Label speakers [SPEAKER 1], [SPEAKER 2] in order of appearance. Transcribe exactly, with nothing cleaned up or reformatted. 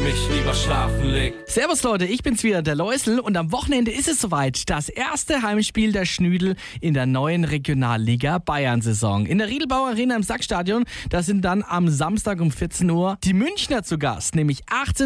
[SPEAKER 1] mich lieber schlafen leg.
[SPEAKER 2] Servus Leute, ich bin's wieder, der Läusel, und am Wochenende ist es soweit. Das erste Heimspiel der Schnüdel in der neuen Regionalliga Bayern-Saison. In der Riedelbauer Arena im Sackstadion, da sind dann am Samstag um vierzehn Uhr die Münchner zu Gast, nämlich achtzehn